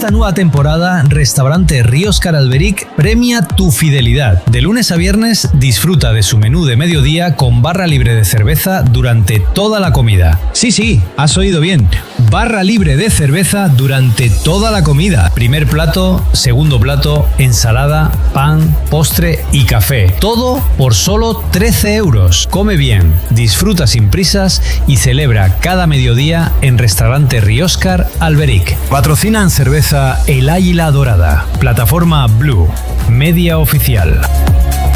esta nueva temporada, Restaurante Rióscar Alberic premia tu fidelidad. De lunes a viernes, disfruta de su menú de mediodía con barra libre de cerveza durante toda la comida. Sí, has oído bien. Barra libre de cerveza durante toda la comida. Primer plato, segundo plato, ensalada, pan, postre y café. Todo por solo 13 euros. Come bien, disfruta sin prisas y celebra cada mediodía en Restaurante Rióscar Alberic. Patrocinan cerveza El Águila Dorada. Plataforma Blue. Media oficial.